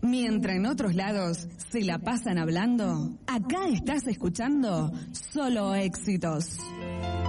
Mientras en otros lados se la pasan hablando, acá estás escuchando Solo Éxitos.